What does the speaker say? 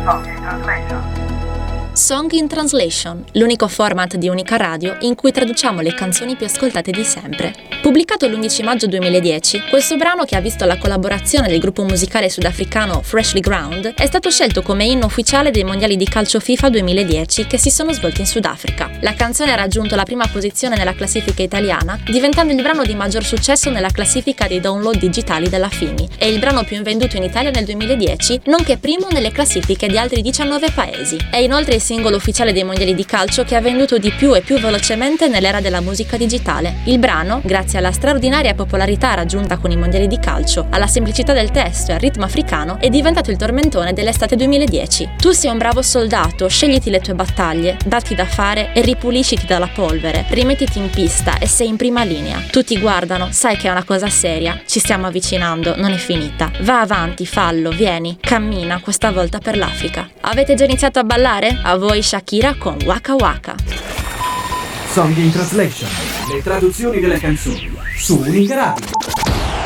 Song in Translation, l'unico format di Unica Radio in cui traduciamo le canzoni più ascoltate di sempre. Pubblicato l'11 maggio 2010, questo brano, che ha visto la collaborazione del gruppo musicale sudafricano Freshly Ground, è stato scelto come inno ufficiale dei mondiali di calcio FIFA 2010 che si sono svolti in Sudafrica. La canzone ha raggiunto la prima posizione nella classifica italiana, diventando il brano di maggior successo nella classifica dei download digitali della FIMI e il brano più venduto in Italia nel 2010, nonché primo nelle classifiche di altri 19 paesi. È inoltre il singolo ufficiale dei mondiali di calcio che ha venduto di più e più velocemente nell'era della musica digitale. Il brano, grazie alla straordinaria popolarità raggiunta con i mondiali di calcio, alla semplicità del testo e al ritmo africano, è diventato il tormentone dell'estate 2010. Tu sei un bravo soldato, scegliti le tue battaglie, datti da fare e ripulisciti dalla polvere, rimettiti in pista e sei in prima linea. Tutti guardano, sai che è una cosa seria, ci stiamo avvicinando, non è finita. Va avanti, fallo, vieni, cammina, questa volta per l'Africa. Avete già iniziato a ballare? A voi Shakira con Waka Waka. Song in Translation, le traduzioni delle canzoni su Unica Radio.